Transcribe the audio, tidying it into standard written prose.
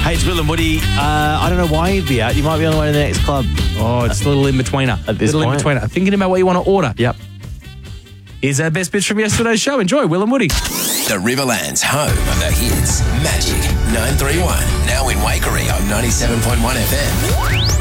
Hey, it's Will and Woody. I don't know why you'd be out. You might be on the way to the next club. Oh, it's a little in-betweener. At this point. In-betweener. Thinking about what you want to order. Yep. Here's our best bits from yesterday's show. Enjoy, Will and Woody. The Riverlands home of the hits. Magic 931. Now in Waikerie on 97.1 FM.